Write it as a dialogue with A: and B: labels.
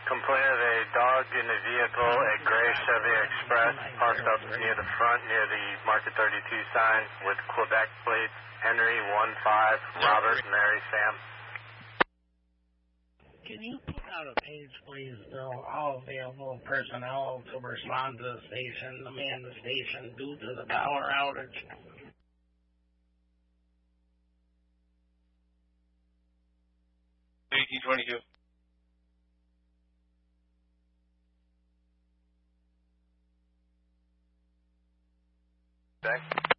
A: Complaint of a dog in a vehicle at Gray Chevy Express, parked up near the front, near the Market 32 sign with Quebec plates, Henry 15, Robert, Mary, Sam.
B: Can you put out a page, please, Bill? All available personnel to respond to the station, to man the station due to the power outage.
C: 1822.
A: Okay.